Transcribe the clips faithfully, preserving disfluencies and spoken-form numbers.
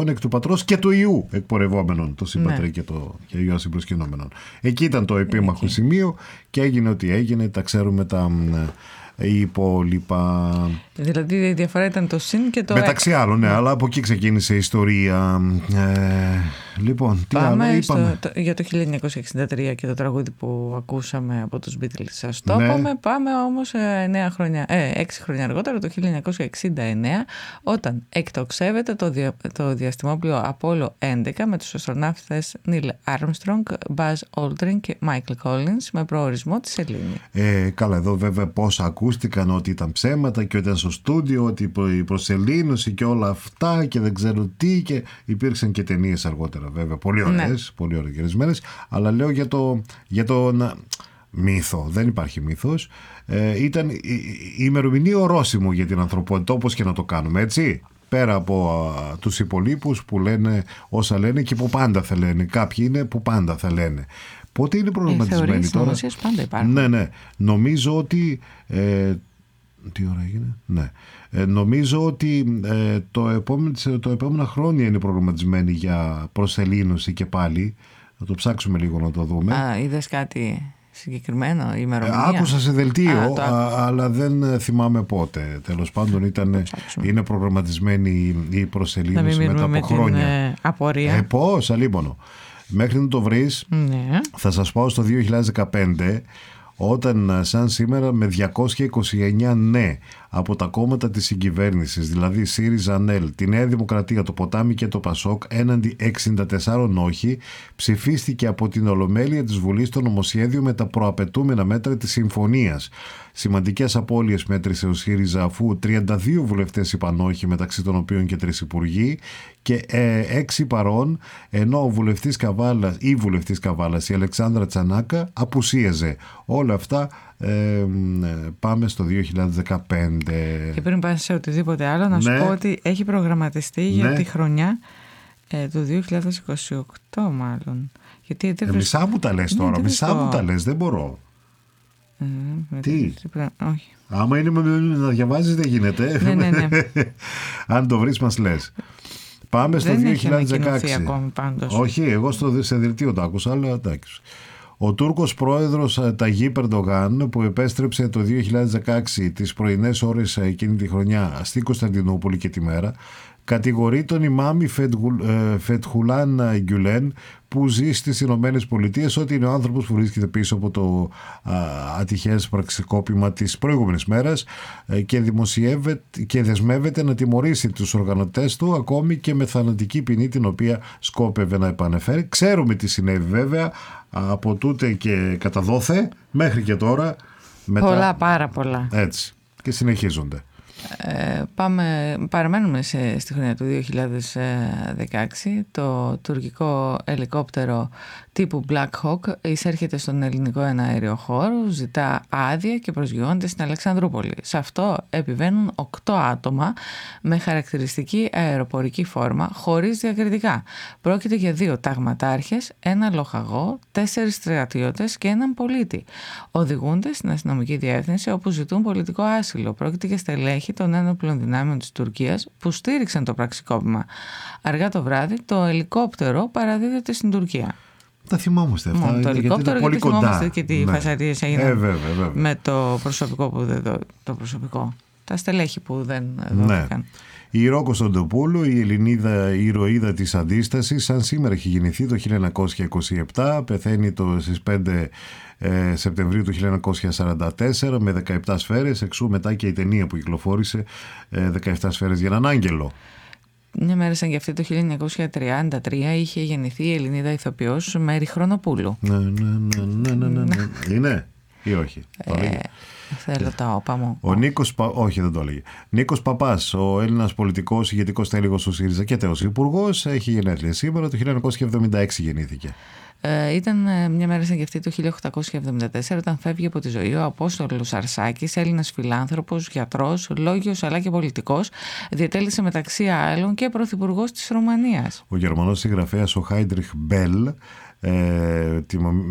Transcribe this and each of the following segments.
παιδιών εκ του πατρός και του ιού εκπορευόμενων, το συμπατρί ναι. και το ιό συμπροσκυνόμενων. Εκεί ήταν το επίμαχο Εκεί. σημείο και έγινε ό,τι έγινε, τα ξέρουμε τα οι υπόλοιπα. Δηλαδή η διαφορά ήταν το συν και το μεταξύ εκ. άλλων, ναι, ναι, αλλά από εκεί ξεκίνησε η ιστορία. Ε, λοιπόν, τι πάμε άλλο στο, είπαμε. Το, για το χίλια εννιακόσια εξήντα τρία και το τραγούδι που ακούσαμε από τους Beatles. Σας το ναι. είπαμε. Πάμε όμως εννέα χρόνια, ε, έξι χρόνια αργότερα, το χίλια εννιακόσια εξήντα εννέα, όταν εκτοξεύεται το, δια, το διαστημόπλοιο Apollo έντεκα με τους αστροναύτες Neil Armstrong, Buzz Aldrin και Michael Collins με προορισμό τη Σελήνη. Ε, καλά, εδώ βέβαια πόσα ακούστηκαν ότι ήταν ψέματα και ότι ήταν στο στούντιο, ότι η προσελήνωση και όλα αυτά και δεν ξέρω τι, και υπήρξαν και ταινίες αργότερα βέβαια, πολύ ωραίες, ναι. πολύ ωραίες γυρισμένες, αλλά λέω για το, για το να... μύθο, δεν υπάρχει μύθος, ε, ήταν η, η ημερομηνία ορόσημο για την ανθρωπότητα, όπως και να το κάνουμε, έτσι, πέρα από α, τους υπολείπους που λένε όσα λένε και που πάντα θα λένε, κάποιοι είναι που πάντα θα λένε. Πότε είναι προγραμματισμένοι τώρα? Πάντα υπάρχουν. Ναι, ναι. Νομίζω ότι. Ε, τι ώρα έγινε? Ναι. Ε, νομίζω ότι ε, το επόμενο, το επόμενα χρόνια είναι προγραμματισμένοι για προσελήνωση και πάλι. Θα το ψάξουμε λίγο να το δούμε. Α, είδες κάτι συγκεκριμένο, ημερομηνία? Ε, άκουσα σε δελτίο, α, α, αλλά δεν θυμάμαι πότε. Τέλος πάντων ήταν, είναι προγραμματισμένη η προσελήνωση μετά από χρόνια. Την, ε, απορία. Ε, πώς, αλίμονο. Μέχρι να το βρεις, ναι. θα σας πάω στο δύο χιλιάδες δεκαπέντε, όταν σαν σήμερα με διακόσια είκοσι εννέα ναι από τα κόμματα της συγκυβέρνησης, δηλαδή ΣΥΡΙΖΑ, ΝΕΛ, τη Νέα Δημοκρατία, το Ποτάμι και το Πασόκ, έναντι εξήντα τέσσερα όχι, ψηφίστηκε από την Ολομέλεια της Βουλής το νομοσχέδιο με τα προαπαιτούμενα μέτρα της συμφωνίας. Σημαντικές απώλειες μέτρησε ο ΣΥΡΙΖΑ, αφού τριάντα δύο βουλευτές είπαν όχι, μεταξύ των οποίων και τρεις υπουργοί, και ε, έξι παρών, ενώ ο βουλευτής Καβάλας, η βουλευτής Καβάλας, η Αλεξάνδρα Τσανάκα, απουσίαζε. Όλα αυτά ε, πάμε στο δύο χιλιάδες δεκαπέντε. Και πριν πάμε σε οτιδήποτε άλλο, να σου ναι. πω ότι έχει προγραμματιστεί για ναι. τη χρονιά ε, του δύο χιλιάδες είκοσι οκτώ μάλλον. Γιατί ε, βρίσκω... Μισά μου τα λες τώρα, ναι, μισά βρίσκω... μου τα λες, δεν μπορώ. Mm, τι? Όχι. Άμα είναι να διαβάζεις δεν γίνεται. Ναι, ναι, ναι. Αν το βρεις μας λες. Πάμε στο δεν δύο χιλιάδες δεκαέξι. Έχει ακόμη πάντως. Όχι, εγώ στο, σε δελτίο το άκουσα, αλλά εντάξει. Ο Τούρκος πρόεδρος Ταγίπ Ερντογάν, που επέστρεψε το δύο χιλιάδες δεκαέξι τις πρωινές ώρες εκείνη τη χρονιά στη Κωνσταντινούπολη και τη μέρα, κατηγορεί τον ημάμι Φετχουλάν Γκιουλέν, που ζει στις Ηνωμένες Πολιτείες, ότι είναι ο άνθρωπος που βρίσκεται πίσω από το α, ατυχές πραξικόπημα της προηγούμενης μέρας και, δημοσιεύεται, και δεσμεύεται να τιμωρήσει τους οργανωτές του, ακόμη και με θανατική ποινή, την οποία σκόπευε να επανεφέρει. Ξέρουμε τι συνέβη βέβαια από τούτε και κατά δόθε μέχρι και τώρα. Μετά, πολλά, πάρα πολλά. Έτσι, και συνεχίζονται. Ε, πάμε, παραμένουμε σε, στη χρονιά του δύο χιλιάδες δεκαέξι. Το τουρκικό ελικόπτερο τύπου Black Hawk εισέρχεται στον ελληνικό εναέριο χώρο, ζητά άδεια και προσγειώνεται στην Αλεξανδρούπολη. Σε αυτό επιβαίνουν οκτώ άτομα με χαρακτηριστική αεροπορική φόρμα, χωρίς διακριτικά. Πρόκειται για δύο ταγματάρχες, ένα λοχαγό, τέσσερις στρατιώτες και έναν πολίτη. Οδηγούνται στην αστυνομική διεύθυνση, όπου ζητούν πολιτικό άσυλο. Πρόκειται για στελέχη των ένοπλων δυνάμεων της Τουρκίας που στήριξαν το πραξικόπημα. Αργά το βράδυ το ελικόπτερο παραδίδεται στην Τουρκία. Τα θυμόμαστε αυτά. Μόνο το ελικόπτερο, γιατί θυμόμαστε και τι ναι. φασαρίες έγιναν ε, βέβαια, βέβαια. με το προσωπικό που δεν δο... το προσωπικό. Τα στελέχη που δεν δόθηκαν. Ναι. Η Ρο Κωνσταντοπούλου, η Ελληνίδα ηρωίδα της Αντίστασης, σαν σήμερα έχει γεννηθεί το χίλια εννιακόσια είκοσι επτά, πεθαίνει το, στις πέντε ε, Σεπτεμβρίου του χίλια εννιακόσια σαράντα τέσσερα με δεκαεπτά σφαίρες, εξού μετά και η ταινία που κυκλοφόρησε, ε, δεκαεπτά σφαίρες για έναν άγγελο. Μια μέρα σαν και αυτή το χίλια εννιακόσια τριάντα τρία είχε γεννηθεί η Ελληνίδα ηθοποιός Μέρη Χρονοπούλου. Ναι, ναι, ναι, ναι, ναι, ναι. Είναι ή όχι? Ε, θέλω τα όπα μου. Ο Νίκος Πα... Όχι, δεν το έλεγε. Νίκος Παπάς, ο Έλληνας πολιτικός, ηγετικός τέληγος του ΣΥΡΙΖΑ και τέος υπουργός, έχει γενέθλια σήμερα. Το χίλια εννιακόσια εβδομήντα έξι γεννήθηκε. Ε, ήταν μια μέρα σαν και αυτή το χίλια οκτακόσια εβδομήντα τέσσερα, όταν φεύγει από τη ζωή ο Απόστολος Αρσάκης, Έλληνας φιλάνθρωπος, γιατρός, λόγιος αλλά και πολιτικός. Διετέλεσε μεταξύ άλλων και πρωθυπουργός της Ρουμανίας. Ο Γερμανός συγγραφέας ο Χάιντριχ Μπέλ, ε,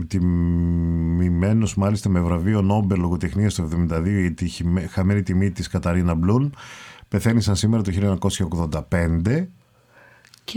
τιμημένος μάλιστα με βραβείο Νόμπελ λογοτεχνίας το εβδομήντα δύο για τη χαμένη τιμή της Καταρίνα Μπλουν, πεθαίνει σαν σήμερα το χίλια εννιακόσια ογδόντα πέντε.